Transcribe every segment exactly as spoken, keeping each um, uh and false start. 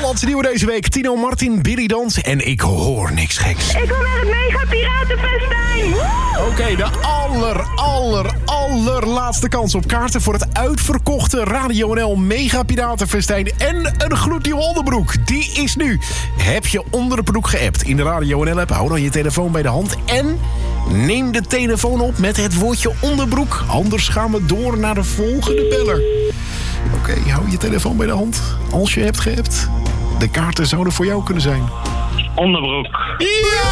Hollandse nieuwe deze week. Tino Martin, Billy Dans en ik hoor niks geks. Ik wil naar het Mega Piratenfestijn. Oké, okay, de aller, aller, allerlaatste kans op kaarten voor het uitverkochte Radio N L Mega Piratenfestijn en een gloednieuwe onderbroek. Die is nu. Heb je onderbroek geappt in de Radio N L-app? Hou dan je telefoon bij de hand en neem de telefoon op met het woordje onderbroek. Anders gaan we door naar de volgende beller. Oké, okay, hou je telefoon bij de hand. Als je hebt geappt, de kaarten zouden voor jou kunnen zijn. Onderbroek. Ja!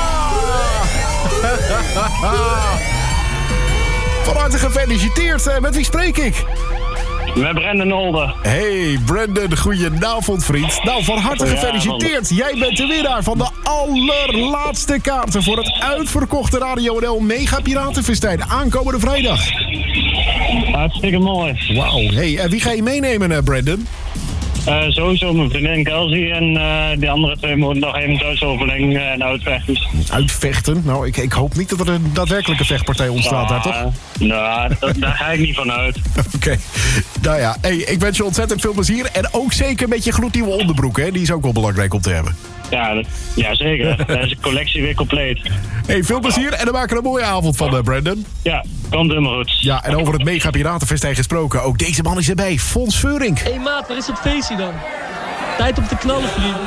Van harte gefeliciteerd. Met wie spreek ik? Met Brandon Olde. Hey Brandon, goedenavond vriend. Nou, van harte gefeliciteerd. Jij bent de winnaar van de allerlaatste kaarten voor het uitverkochte Radio N L Mega Piratenfestijn aankomende vrijdag. Hartstikke mooi. Wauw. Hey, en wie ga je meenemen, Brandon? Uh, sowieso mijn vriendin Kelsey en uh, die andere twee moeten nog even thuisoverleggen uh, en uitvechten. Uitvechten? Nou, ik, ik hoop niet dat er een daadwerkelijke vechtpartij ontstaat uh, daar, toch? Nou, dat, daar ga ik niet van uit. Oké. Okay. Nou ja, hey, ik wens je ontzettend veel plezier. En ook zeker met je gloednieuwe onderbroek, hè? Die is ook wel belangrijk om te hebben. Ja, dat, ja zeker. Dan is de collectie weer compleet. Hey, veel plezier en dan maken we een mooie avond van, uh, Brandon. Ja, komt helemaal goed. Ja, en over het Mega Piratenfestijn gesproken. Ook deze man is erbij, Fons Veurink. Hé hey maat, waar is het feestje dan? Tijd om te knallen, vriend.